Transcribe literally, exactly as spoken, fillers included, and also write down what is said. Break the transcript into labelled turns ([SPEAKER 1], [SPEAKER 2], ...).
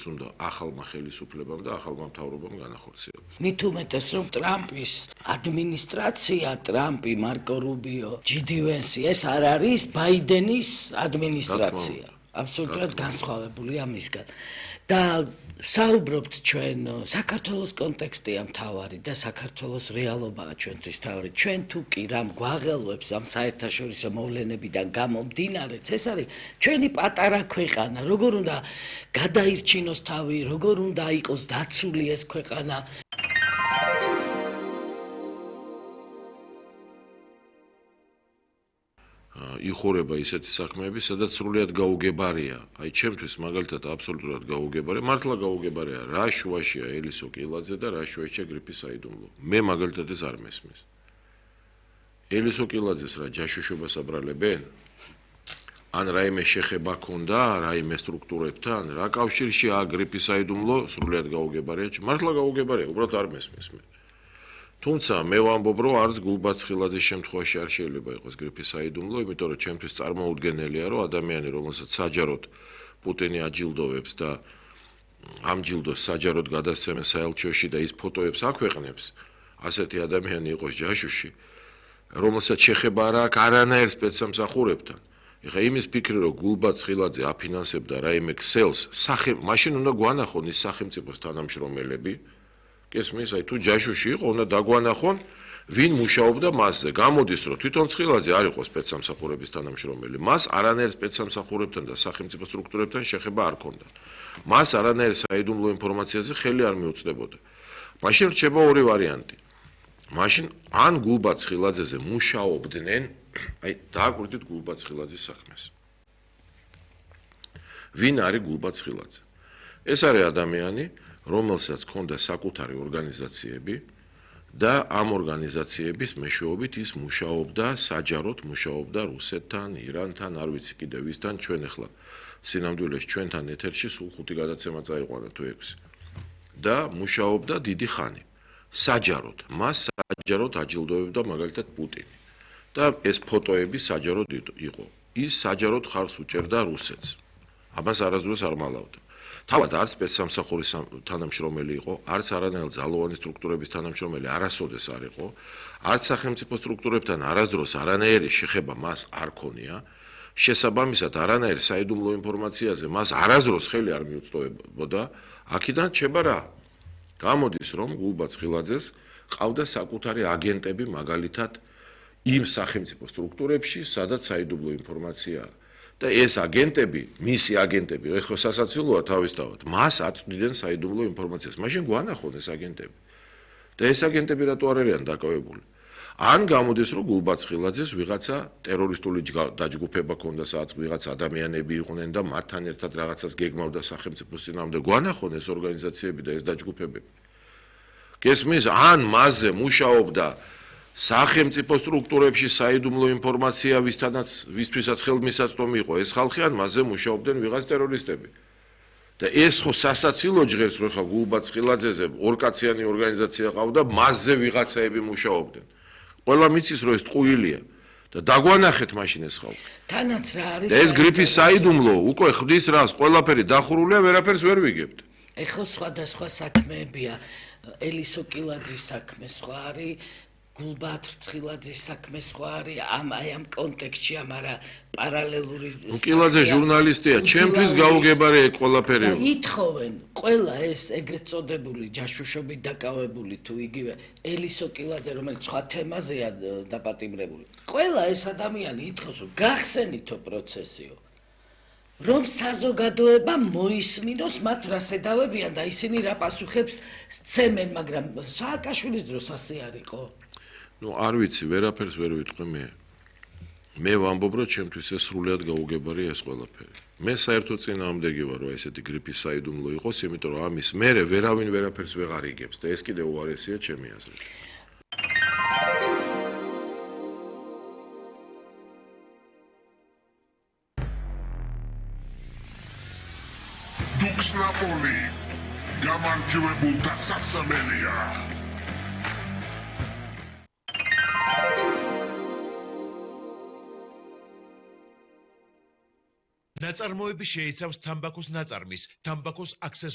[SPEAKER 1] უნდა ახალმა ხელისუფლებამ და ახალმა მთავრობამ განახორციელოს.
[SPEAKER 2] მით უმეტეს რომ ტრამპის ადმინისტრაცია, ტრამპი, მარკო რუბიო, ჯი დი ვენსი ეს არ არის ბაიდენის ადმინისტრაცია. აბსოლუტურად განსხვავებული ამისგან. და საუბრობთ ჩვენ საქართველოს კონტექსტია მთავარი და საქართველოს რეალობაა ჩვენთვის მთავარი. ჩვენ თუ კი რამ გვაღელვებს ამ საერთაშორისო მოვლენებიდან გამომდინარეც, ეს არის ჩვენი პატარა ქვეყანა, როგორ უნდა გადაირჩინოს თავი, როგორ უნდა იყოს დაცული ეს ქვეყანა.
[SPEAKER 1] იხურება ისეთი საქმეები, სადაც სრულიად გაუგებარია. აი, ჩემთვის მაგალითად აბსოლუტურად გაუგებარია, მართლა გაუგებარია რა შუაშია ელისო კილაძე და რა შუაშია გრიფი საიდუმლო. მე მაგალითად ეს არ მესმის. ელისო კილაძეს რა ჯაშუშობას აბრალებენ? ან რაიმე შეხება ქონდა რაიმე სტრუქტურებთან, რა კავშირშია გრიფი საიდუმლო, სრულიად გაუგებარია, მართლა გაუგებარია, უბრალოდ არ მესმის მე. თუმცა მე ვამბობ, რომ არც გულბაცხილაძის შემთხვევაში არ შეიძლება იყოს გრიფი საიდუმლო, იმიტომ რომ ჩემთვის წარმოუდგენელია, რომ ადამიანი, რომელსაც საჯაროდ პუტინი აჯილდოვებს და ამ ჯილდოს საჯაროდ გადასცემს საელჩოში და ის ფოტოებს აქვეყნებს, ასეთი ადამიანი იყოს ჯაშუში, რომელსაც შეხება არ აქვს არანაირ სპეცსამსახურებთან. ეხლა იმის ფიქრი, რომ გულბაცხილაძე აფინანსებდა რაიმე ქსელს, სახე, მაშინ უნდა გვანახონ ის სახელმწიფოს თანამშრომელები. გესმის, აი თუ ჯაშუში იყო, უნდა დაგვანახონ, ვინ მუშაობდა მასზე. გამოდის, რომ თვითონ ცხილაძე არ იყო სპეცსამსახურების თანამშრომელი. მას არანაირ სპეცსამსახურებთან და სახელმწიფო სტრუქტურებთან შეხება არ ჰქონდა. მას არანაირ საიდუმლო ინფორმაციაზე ხელი არ მიუწვდებოდა. მაშინ რჩება ორი ვარიანტი. მაშინ ან გულბაცხილაძეზე მუშაობდნენ, აი დააკვირდით გულბაცხილაძის საქმეს. ვინ არის გულბაცხილაძე? ეს არის ადამიანი, რომელსაც ჰქონდა საკუთარი ორგანიზაციები და ამ ორგანიზაციების მეშვეობით ის მუშაობდა, საჯაროდ მუშაობდა რუსეთთან, ირანთან, არ ვიცი კიდევ ვისთან, ჩვენ ახლა სინამდვილეს ჩვენთან ეთერში სულ ხუთი გადაცემა წაიყვანა თუ ექვსი. და მუშაობდა დიდი ხანი. საჯაროდ, მას საჯაროდ აჯილდოვებდა მაგალითად პუტინი. და ეს ფოტოები საჯაროდ იყო. ის საჯაროდ ხარს უჭერდა რუსეთს. ამას არასდროს არ მალავდა. თავად არც სპეცსამსახურის თანამშრომელი იყო, არც არანაირ ძალოვანი სტრუქტურების თანამშრომელი არასოდეს არ იყო, არც სახელმწიფო სტრუქტურებთან არასდროს არანაირი შეხება მას არ ქონია, შესაბამისად არანაირ საიდუმლო ინფორმაციაზე მას არასდროს ხელი არ მიუწვდებოდა, აქედან რჩება რა? გამოდის, რომ გულბაცხილაძეს ყავდა საკუთარი აგენტები მაგალითად იმ სახელმწიფო სტრუქტურებში, სადაც საიდუმლო ინფორმაციაა. და ეს აგენტები, მისი აგენტები, ეხლა სასაცილოა თავისთავად, მას აწვდიდნენ საიდუმლო ინფორმაციას. მაშინ გვანახონ ეს აგენტები. და ეს აგენტები რატო არ არიან დაკავებული? ან გამოდის, რომ გულბაცხილაძეს ვიღაცა ტერორისტული დაჯგუფება ქონდა, სადაც ვიღაც ადამიანები იყვნენ და მათთან ერთად რაღაცას გეგმავდა სახელმწიფოს წინააღმდეგ. გვანახონ ეს ორგანიზაციები და ეს დაჯგუფებები. გესმის, ან მასზე მუშაობდა სახელმწიფო სტრუქტურებში საიდუმლო ინფორმაცია ვისთანაც ვისთვისაც ხელმისაწვდომი იყო ეს ხალხი ან მასზე მუშაობდნენ ვიღაც ტერორისტები. და ეს ხო სასაცილო ჟღერს, რომ ხა გულბაცხილაძეზე ორკაციანი ორგანიზაცია ყავდა, მასზე ვიღაცაები მუშაობდნენ. ყველა მიცის, რომ ეს ტყუილია და დაგვანახეთ მაშინ ეს ხალხი.
[SPEAKER 2] თანაც რა არის?
[SPEAKER 1] ეს გრიფის საიდუმლო უკვე ხდის რას, ყველაფერი დახურულია, ვერაფერს ვერ ვიგებთ.
[SPEAKER 2] ეხლა სხვადასხვა საქმეებია. ელისო კილაძის საქმე სხვა არის, გულბაცხილაძის საქმე სხვა არის, ამ აი ამ კონტექსტში, ამარა პარალელური
[SPEAKER 1] კილაძე ჟურნალისტია, ჩემთვის გაუგებარია ეგ ყველაფერი.
[SPEAKER 2] ითხოვენ ყველა ეს ეგრეთ წოდებული ჯაშუშობით დაკავებული თუ იგივე ელისო კილაძე, რომელიც სხვა თემაზეა დაპატიმრებული. ყველა ეს ადამიანი ითხოვს, რომ გახსენითო პროცესიო. რომ საზოგადოება მოისმინოს მათ რა შედავებიან და ისინი რა პასუხებს სცემენ, მაგრამ სააკაშვილის დროს ასე არ იყო.
[SPEAKER 1] ნუ არ ვიცი, ვერაფერს ვერ ვიტყვი მე. მე ვამბობ, რომ ჩემთვის ეს სრულიად გაუგებარია ეს ყველაფერი. მე საერთოდ წინააღმდეგი ვარ, რომ ესეთი გრიფის საიდუმლო იყოს, იმიტომ რომ ამის მერე ვერავინ ვერაფერს ვეღარ იგებს და ეს კიდევ უარესია ჩემი აზრით.
[SPEAKER 3] Dux Napoli, გამარჯვებულთა სასამელია.
[SPEAKER 4] ნაწარმოები შეიცავს თამბაქოს ნაწარმის, თამბაქოს აქსესუარების